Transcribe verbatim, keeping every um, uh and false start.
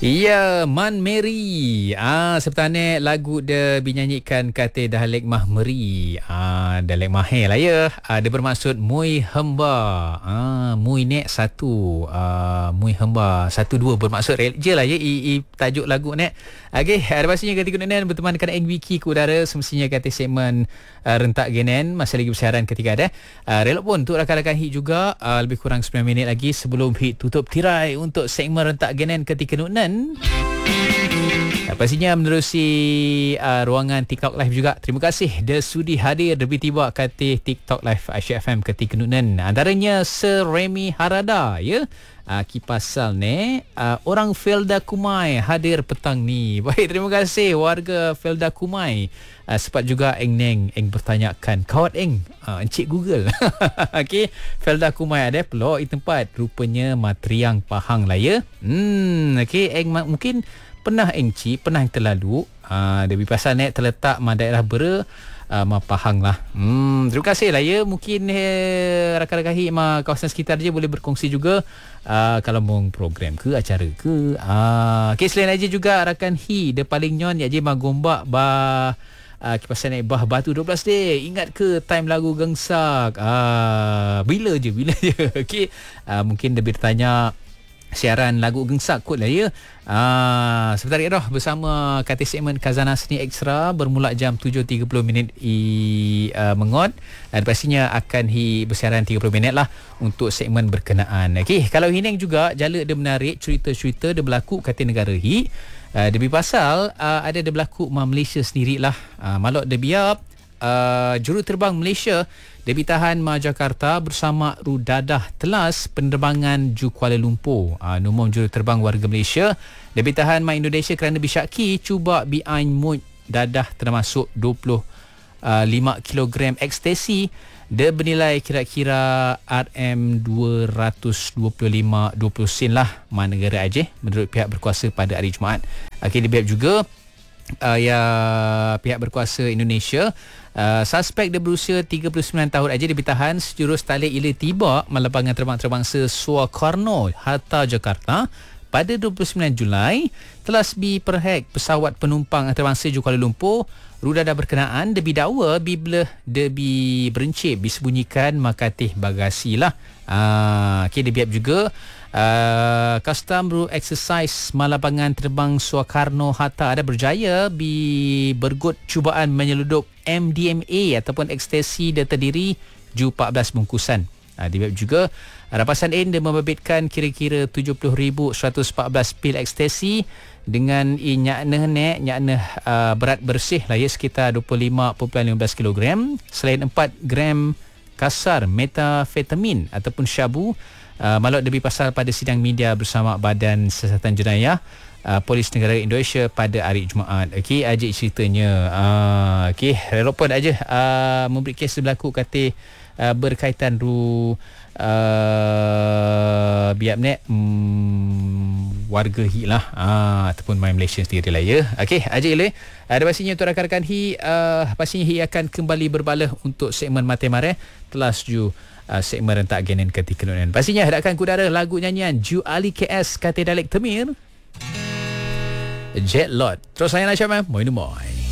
Ya, Man Mary. Ah, sebenarnya lagu dia dinyanyikan kata Dalek Mah Meri. Ah, Dalek Mahir lah ya. Ah, dia bermaksud Mui Hemba. Ah, Mui nek satu. Ah, Mui Hemba satu dua bermaksud je lah ya. I, i tajuk lagu nek. Okey, ada pastinya ketika Nunan berteman dengan Eng Wiki ke udara semestinya kata segmen uh, rentak genen masih lagi bersiaran ketika ada. Uh, relok pun untuk rakan-rakan hit juga uh, lebih kurang sembilan minit lagi sebelum hit tutup tirai untuk segmen rentak genen ketika Nunan. Uh, pastinya menerusi uh, ruangan TikTok Live juga. Terima kasih dia sudi hadir lebih tiba kata TikTok Live Aisyah F M ketika Nunan. Antaranya Sir Remy Harada ya. Uh, kipasal ni uh, orang Felda Kumai hadir petang ni. Baik, terima kasih warga Felda Kumai. Uh, sempat juga Eng Neng Eng bertanyakan kawat Eng uh, Encik Google. Okey, Felda Kumai ada pelok di tempat rupanya Matriang Pahang lah ya. Hmm, okey, Eng ma- mungkin pernah Eng Cik pernah yang terlalu uh, dari pasal ni terletak ma daerah Bera Uh, ma Pahang lah. Hmm, terima kasih lah ya. Mungkin eh, rakan-rakan hit ma kawasan sekitar je boleh berkongsi juga uh, kalau mau program ke acara ke. Uh, okay, selain aja juga rakan hit dia paling nyon ya je ma gombak ba uh, kipasan naik bah batu dua belas day. Ingat ke time lagu Gengsak? Uh, bila je bila je. Okey. Uh, mungkin dia bertanya siaran lagu Gengsak kot lah ya. Ah, sebentar lagi dah bersama kata segmen Khazanah Seni Extra bermula jam tujuh tiga puluh minit i uh, mengot dan pastinya akan hi bersiaran tiga puluh minit lah untuk segmen berkenaan. Okey, kalau Hineng juga jala dia menarik cerita-cerita dia berlaku kata negara hi. Uh, dia pasal uh, ada dia berlaku ma Malaysia sendirilah. Uh, malok dia biar uh, juruterbang Malaysia dia ditahan ma Jakarta bersama Rudadah Telas penerbangan Ju Kuala Lumpur. Uh, nombor juruterbang warga Malaysia dia ditahan ma Indonesia kerana bisyaki cuba biain mut dadah termasuk dua puluh lima kilogram ekstasi. Dia bernilai kira-kira R M dua ratus dua puluh lima dua puluh sen lah ma negara Aceh menurut pihak berkuasa pada hari Jumaat. Okey, dia juga uh, ya pihak berkuasa Indonesia. Uh, suspek dia berusia tiga puluh sembilan tahun aja dia ditahan sejurus talik ila tiba malapangan terbang terbangsa Sukarno Hatta Jakarta pada dua puluh sembilan Julai telah bi perhek pesawat penumpang antarabangsa Ju Kuala Lumpur. Rudadah berkenaan dia didakwa bila dia bi berencip disembunyikan makatih bagasi lah. Ah, okey, dia biap juga Uh, custom rule exercise malapangan terbang Sukarno Hatta ada berjaya bi bergut cubaan menyeludup M D M A ataupun ekstasi dia terdiri Ju empat belas bungkusan. Uh, dia juga rapasan N dia membabitkan kira-kira tujuh puluh ribu seratus empat belas pil ekstasi dengan inyakneh nek nyakneh uh, berat bersih lah ya sekitar dua puluh lima perpuluhan lima belas kilogram. Selain empat gram kasar metafetamin ataupun syabu. Uh, malot lebih pasal pada sidang media bersama Badan Siasatan Jenayah uh, Polis Negara Indonesia pada hari Jumaat. Okey, ajak ceritanya. Uh, Okey, relevan aja uh, memberi kes berlaku kata uh, berkaitan ru uh, biap nek um, warga hi lah uh, ataupun my Malaysia sendiri lah ya. Okey, ajak ile. Ada uh, pastinya untuk rakan-rakan hi uh, pastinya hi akan kembali berbalah untuk segmen Mate Mare telah setuju Uh, segmen rentak genen ketika Nunan. Pastinya hadapkan kudara lagu nyanyian Ju Ali K S kata Dalek Temir Jet Lot. Terus saya nak siapa? Moi Numoy.